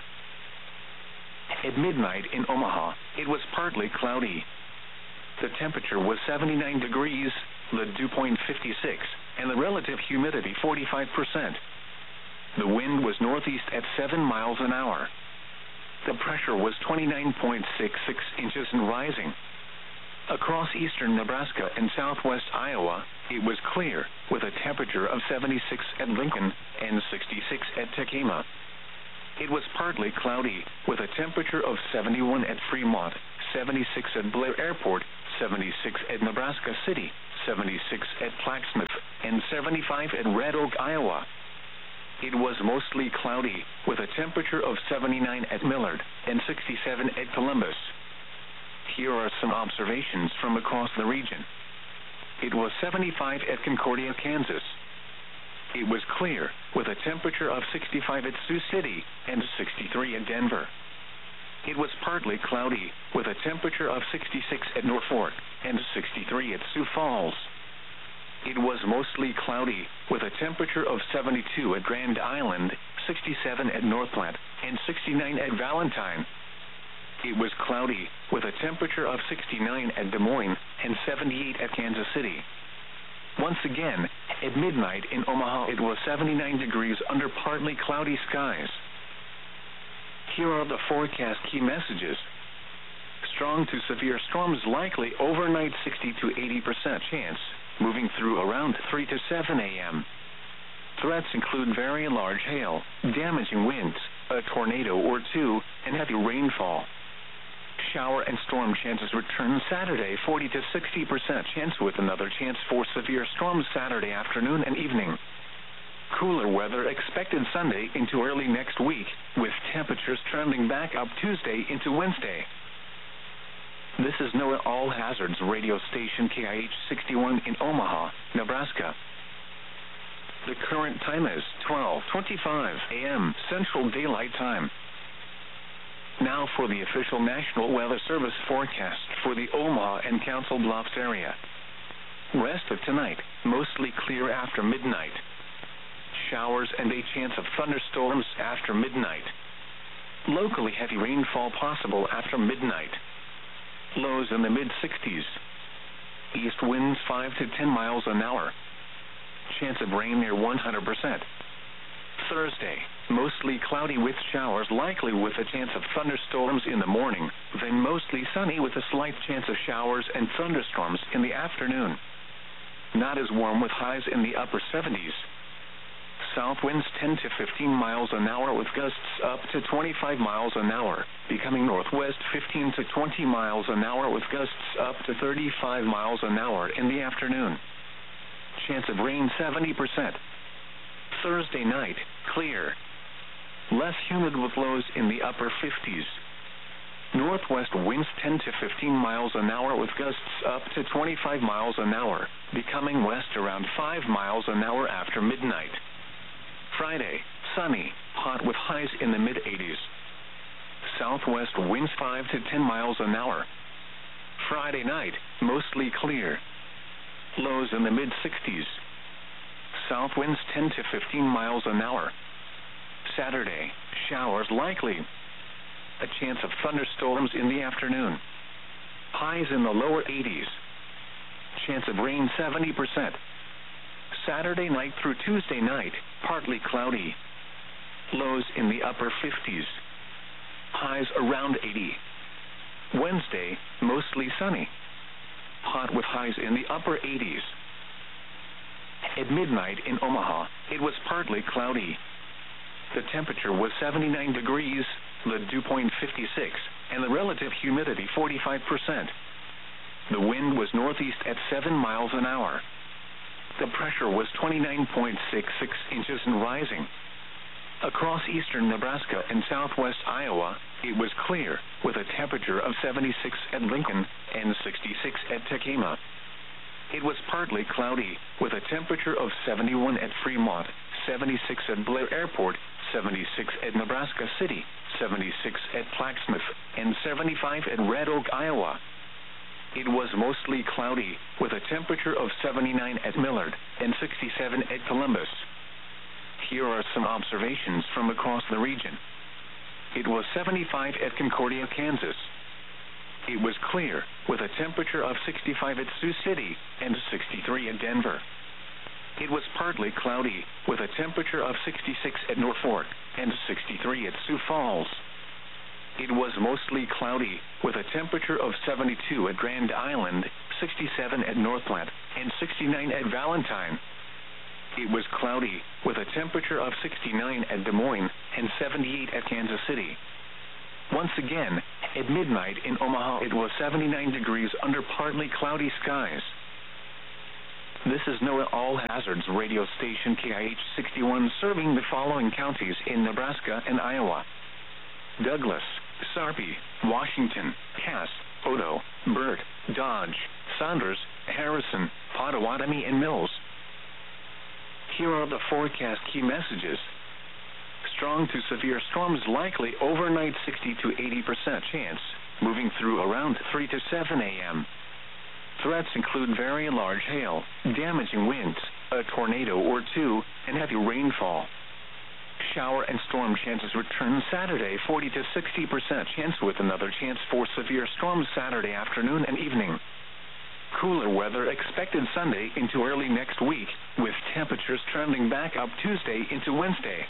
At midnight in Omaha, it was partly cloudy. The temperature was seventy-nine degrees, the dew point fifty-six, and the relative humidity forty-five percent. The wind was northeast at seven miles an hour. The pressure was twenty-nine point six six inches and rising. Across eastern Nebraska and southwest Iowa, it was clear, with a temperature of seventy-six at Lincoln and sixty-six at Tekamah. it was partly cloudy, with a temperature of seventy-one at Fremont, seventy-six at Blair Airport, seventy-six at Nebraska City, seventy-six at Plaquemine, and seventy-five at Red Oak, Iowa. It was mostly cloudy, with a temperature of seventy-nine at Millard, and sixty-seven at Columbus. Here are some observations from across the region. It was seventy-five at Concordia, Kansas. It was clear, with a temperature of sixty-five at Sioux City, and sixty-three at Denver. It was partly cloudy, with a temperature of sixty-six at Norfolk, and sixty-three at Sioux Falls. It was mostly cloudy, with a temperature of seventy-two at Grand Island, sixty-seven at North Platte, and sixty-nine at Valentine. It was cloudy, with a temperature of sixty-nine at Des Moines, and seventy-eight at Kansas City. Once again, at midnight in Omaha it was seventy-nine degrees under partly cloudy skies. Here are the forecast key messages. Strong to severe storms likely overnight, sixty to eighty percent chance, moving through around three to seven a m Threats include very large hail, damaging winds, a tornado or two, and heavy rainfall. Shower and storm chances return Saturday, forty to sixty percent chance, with another chance for severe storms Saturday afternoon and evening. Cooler weather expected Sunday into early next week, with temperatures trending back up Tuesday into Wednesday. This is NOAA All Hazards radio station K I H sixty-one in Omaha, Nebraska. The current time is twelve twenty-five a m Central Daylight Time. Now for the official National Weather Service forecast for the Omaha and Council Bluffs area. Rest of tonight, mostly clear after midnight. Showers and a chance of thunderstorms after midnight. Locally heavy rainfall possible after midnight. Lows in the mid sixties. East winds five to ten miles an hour. Chance of rain near one hundred percent. Thursday, mostly cloudy with showers likely, with a chance of thunderstorms in the morning, then mostly sunny with a slight chance of showers and thunderstorms in the afternoon. Not as warm, with highs in the upper seventies. South winds ten to fifteen miles an hour, with gusts up to twenty-five miles an hour, becoming northwest fifteen to twenty miles an hour, with gusts up to thirty-five miles an hour in the afternoon. Chance of rain seventy percent. Thursday night, clear. Less humid, with lows in the upper fifties. Northwest winds ten to fifteen miles an hour, with gusts up to twenty-five miles an hour, becoming west around five miles an hour after midnight. Friday, sunny, hot with highs in the mid eighties. Southwest winds five to ten miles an hour. Friday night, mostly clear. Lows in the mid sixties. South winds ten to fifteen miles an hour. Saturday, showers likely. A chance of thunderstorms in the afternoon. Highs in the lower eighties. Chance of rain seventy percent. Saturday night through Tuesday night, partly cloudy. Lows in the upper fifties. Highs around eighty. Wednesday, mostly sunny. Hot with highs in the upper eighties. At midnight in Omaha, it was partly cloudy. The temperature was seventy-nine degrees, the dew point fifty-six, and the relative humidity forty-five percent. The wind was northeast at seven miles an hour. The pressure was twenty-nine point six six inches and rising. Across eastern Nebraska and southwest Iowa, it was clear, with a temperature of seventy-six at Lincoln and sixty-six at Tekamah. It was partly cloudy, with a temperature of seventy-one at Fremont, seventy-six at Blair Airport, seventy-six at Nebraska City, seventy-six at Plaquemine, and seventy-five at Red Oak, Iowa. It was mostly cloudy, with a temperature of seventy-nine at Millard and sixty-seven at Columbus. Here are some observations from across the region. It was seventy-five at Concordia, Kansas. It was clear, with a temperature of sixty-five at Sioux City and sixty-three at Denver. It was partly cloudy, with a temperature of sixty-six at Norfolk and sixty-three at Sioux Falls. It was mostly cloudy, with a temperature of seventy-two at Grand Island, sixty-seven at North Platte, and sixty-nine at Valentine. it was cloudy, with a temperature of sixty-nine at Des Moines and seventy-eight at Kansas City. Once again, at midnight in Omaha, it was seventy-nine degrees under partly cloudy skies. This is NOAA All Hazards radio station K I H sixty-one, serving the following counties in Nebraska and Iowa: Douglas, Sarpy, Washington, Cass, Odo, Burt, Dodge, Saunders, Harrison, Pottawatomie, and Mills. Here are the forecast key messages. Strong to severe storms likely overnight, sixty to eighty percent chance, moving through around three to seven a m Threats include very large hail, damaging winds, a tornado or two, and heavy rainfall. Shower and storm chances return Saturday, forty to sixty percent chance, with another chance for severe storms Saturday afternoon and evening. Cooler weather expected Sunday into early next week, with temperatures trending back up Tuesday into Wednesday.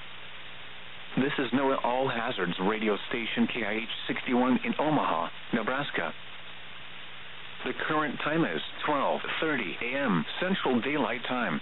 This is NOAA All Hazards radio station K I H sixty-one in Omaha, Nebraska. The current time is twelve thirty a m Central Daylight Time.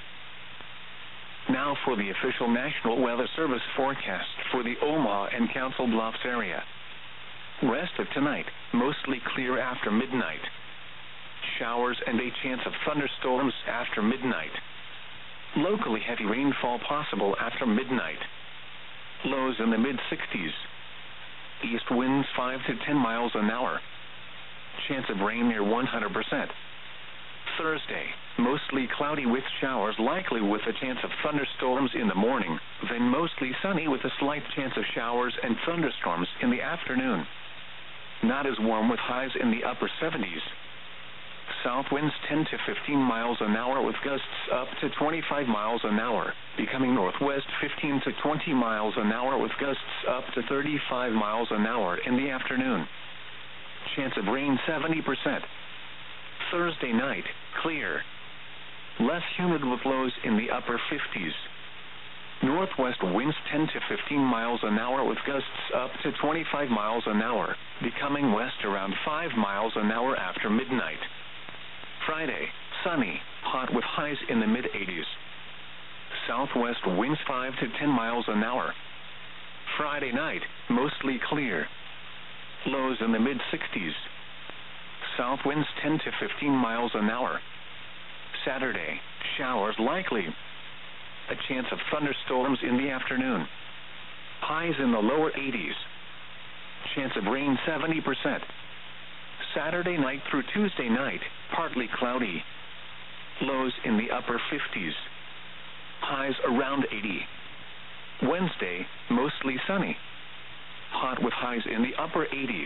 Now for the official National Weather Service forecast for the Omaha and Council Bluffs area. Rest of tonight, mostly clear after midnight. Showers and a chance of thunderstorms after midnight. Locally heavy rainfall possible after midnight. Lows in the mid sixties. East winds five to ten miles an hour. Chance of rain near one hundred percent. Thursday, mostly cloudy with showers likely with a chance of thunderstorms in the morning, then mostly sunny with a slight chance of showers and thunderstorms in the afternoon. Not as warm with highs in the upper seventies. South winds ten to fifteen miles an hour with gusts up to twenty-five miles an hour, becoming northwest fifteen to twenty miles an hour with gusts up to thirty-five miles an hour in the afternoon. Chance of rain seventy percent. Thursday night, clear. Less humid with lows in the upper fifties. Northwest winds ten to fifteen miles an hour with gusts up to twenty-five miles an hour, becoming west around five miles an hour after midnight. Friday, sunny, hot with highs in the mid eighties. Southwest winds five to ten miles an hour. Friday night, mostly clear. Lows in the mid sixties. South winds ten to fifteen miles an hour. Saturday, showers likely. A chance of thunderstorms in the afternoon. Highs in the lower eighties. Chance of rain seventy percent. Saturday night through Tuesday night, partly cloudy. Lows in the upper fifties. Highs around eighty. Wednesday, mostly sunny. Hot with highs in the upper eighties.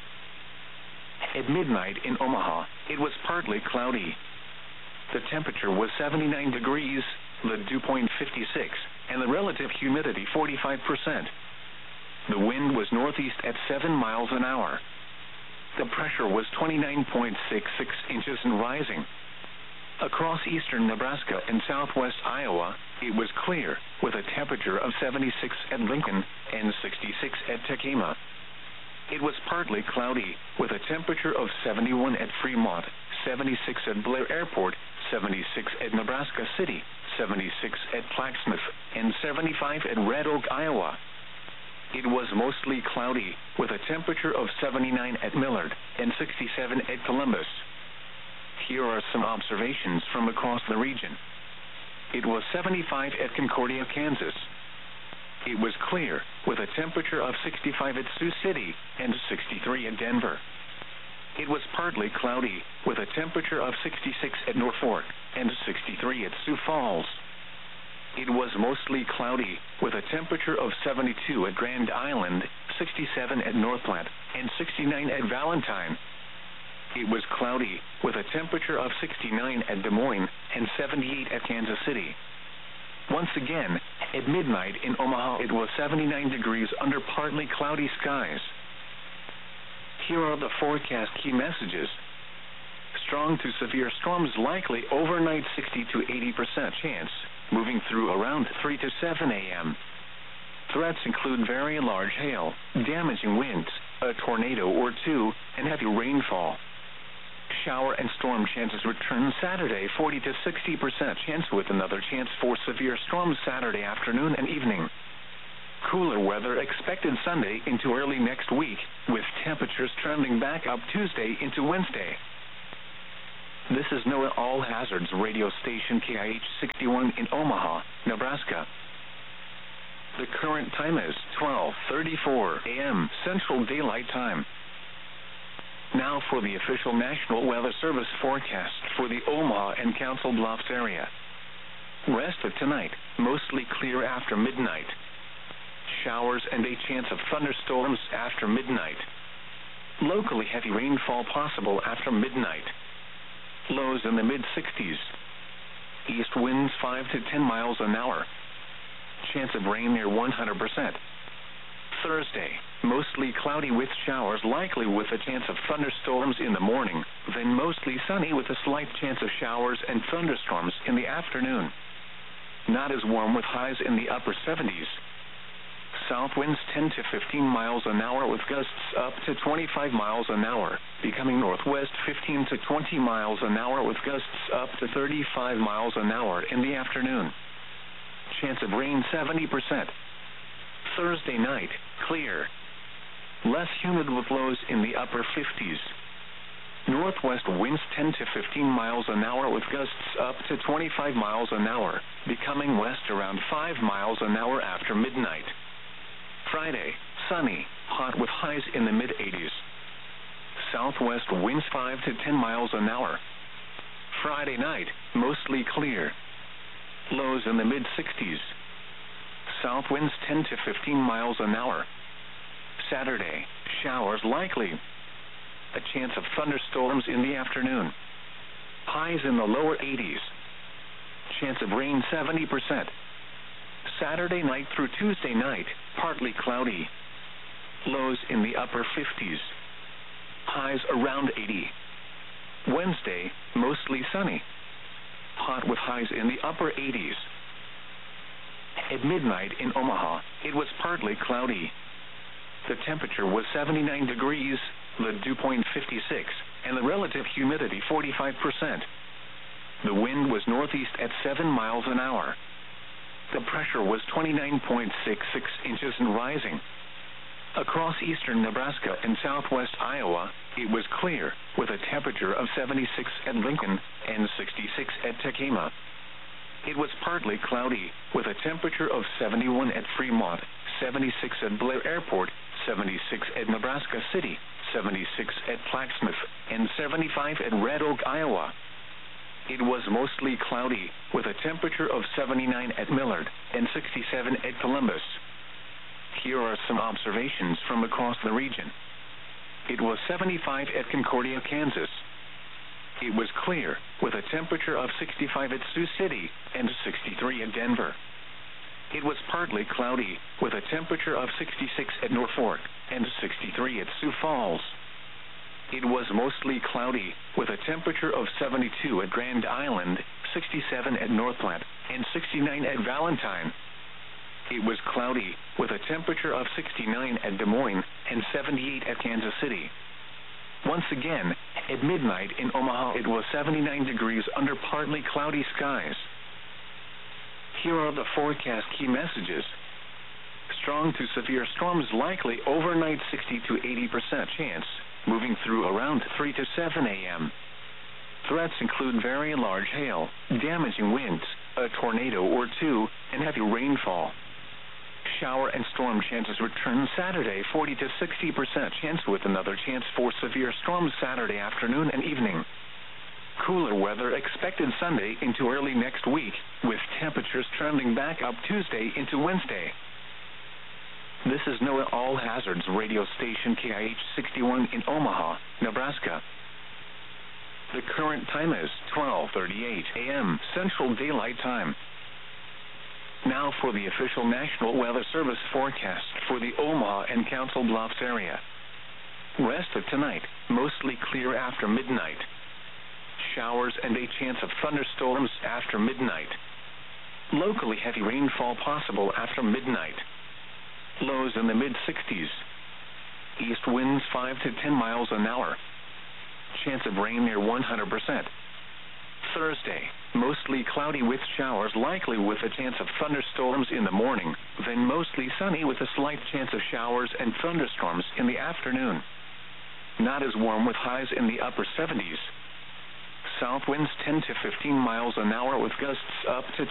At midnight in Omaha, it was partly cloudy. The temperature was seventy-nine degrees, the dew point fifty-six, and the relative humidity forty-five percent. The wind was northeast at seven miles an hour. The pressure was twenty-nine point six six inches and rising. Across eastern Nebraska and southwest Iowa, it was clear, with a temperature of seventy-six at Lincoln and sixty-six at Tekamah. It was partly cloudy, with a temperature of seventy-one at Fremont, seventy-six at Blair Airport, seventy-six at Nebraska City, seventy-six at Plaxmouth, and seventy-five at Red Oak, Iowa. It was mostly cloudy, with a temperature of seventy-nine at Millard and sixty-seven at Columbus. Here are some observations from across the region. It was seventy-five at Concordia, Kansas. It was clear, with a temperature of sixty-five at Sioux City and sixty-three at Denver. It was partly cloudy, with a temperature of sixty-six at Norfolk and sixty-three at Sioux Falls. It was mostly cloudy, with a temperature of seventy-two at Grand Island, sixty-seven at North Platte, and sixty-nine at Valentine. It was cloudy, with a temperature of sixty-nine at Des Moines and seventy-eight at Kansas City. Once again, at midnight in Omaha, it was seventy-nine degrees under partly cloudy skies. Here are the forecast key messages. Strong to severe storms likely overnight, sixty to eighty percent chance, moving through around three to seven a m Threats include very large hail, damaging winds, a tornado or two, and heavy rainfall. Shower and storm chances return Saturday, forty to sixty percent chance with another chance for severe storms Saturday afternoon and evening. Cooler weather expected Sunday into early next week, with temperatures trending back up Tuesday into Wednesday. This is NOAA All Hazards radio station K I H sixty-one in Omaha, Nebraska. The current time is twelve thirty-four a m Central Daylight Time. Now for the official National Weather Service forecast for the Omaha and Council Bluffs area. Rest of tonight, mostly clear after midnight. Showers and a chance of thunderstorms after midnight. Locally heavy rainfall possible after midnight. Lows in the mid sixties. East winds five to ten miles an hour. Chance of rain near one hundred percent. Thursday, mostly cloudy with showers likely with a chance of thunderstorms in the morning, then mostly sunny with a slight chance of showers and thunderstorms in the afternoon. Not as warm with highs in the upper seventies. South winds ten to fifteen miles an hour with gusts up to twenty-five miles an hour, becoming northwest fifteen to twenty miles an hour with gusts up to thirty-five miles an hour in the afternoon. Chance of rain seventy percent. Thursday night, clear. Less humid with lows in the upper fifties. Northwest winds ten to fifteen miles an hour with gusts up to twenty-five miles an hour, becoming west around five miles an hour after midnight. Friday, sunny, hot with highs in the mid eighties. Southwest winds five to ten miles an hour. Friday night, mostly clear. Lows in the mid sixties. South winds ten to fifteen miles an hour. Saturday, showers likely. A chance of thunderstorms in the afternoon. Highs in the lower eighties. Chance of rain seventy percent. Saturday night through Tuesday night, partly cloudy. Lows in the upper fifties. Highs around eighty. Wednesday, mostly sunny. Hot with highs in the upper eighties. At midnight in Omaha, it was partly cloudy. The temperature was seventy-nine degrees, the dew point fifty-six, and the relative humidity forty-five percent. The wind was northeast at seven miles an hour. The pressure was twenty-nine point six six inches and rising. Across eastern Nebraska and southwest Iowa, it was clear, with a temperature of seventy-six at Lincoln and sixty-six at Tekamah. It was partly cloudy, with a temperature of seventy-one at Fremont, seventy-six at Blair Airport, seventy-six at Nebraska City, seventy-six at Plaquemine, and seventy-five at Red Oak, Iowa. It was mostly cloudy, with a temperature of seventy-nine at Millard and sixty-seven at Columbus. Here are some observations from across the region. It was seventy-five at Concordia, Kansas. It was clear, with a temperature of sixty-five at Sioux City and sixty-three at Denver. It was partly cloudy, with a temperature of sixty-six at Norfolk and sixty-three at Sioux Falls. It was mostly cloudy, with a temperature of seventy-two at Grand Island, sixty-seven at North Platte, and sixty-nine at Valentine. It was cloudy, with a temperature of sixty-nine at Des Moines and seventy-eight at Kansas City. Once again, at midnight in Omaha, it was seventy-nine degrees under partly cloudy skies. Here are the forecast key messages. Strong to severe storms likely overnight sixty to eighty percent chance, moving through around three to seven a m Threats include very large hail, damaging winds, a tornado or two, and heavy rainfall. Shower and storm chances return Saturday, forty to sixty percent chance with another chance for severe storms Saturday afternoon and evening. Cooler weather expected Sunday into early next week, with temperatures trending back up Tuesday into Wednesday. This is NOAA All Hazards radio station K I H sixty-one in Omaha, Nebraska. The current time is twelve thirty-eight a m Central Daylight Time. Now for the official National Weather Service forecast for the Omaha and Council Bluffs area. Rest of tonight, mostly clear after midnight. Showers and a chance of thunderstorms after midnight. Locally heavy rainfall possible after midnight. Lows in the mid sixties. East winds five to ten miles an hour. chance of rain near one hundred percent. Thursday, mostly cloudy with showers likely with a chance of thunderstorms in the morning, then mostly sunny with a slight chance of showers and thunderstorms in the afternoon. Not as warm with highs in the upper seventies. South winds ten to fifteen miles an hour with gusts up to